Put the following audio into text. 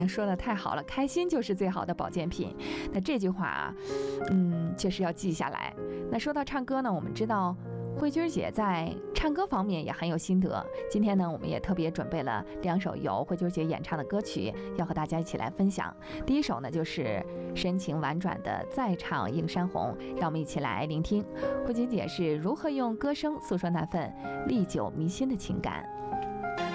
说的太好了，开心就是最好的保健品。那这句话啊，确实要记下来。那说到唱歌呢，我们知道慧君姐在唱歌方面也很有心得。今天呢，我们也特别准备了2首由慧君姐演唱的歌曲，要和大家一起来分享。第一首呢，就是深情婉转的《再唱映山红》，让我们一起来聆听慧君姐是如何用歌声诉说那份历久弥新的情感。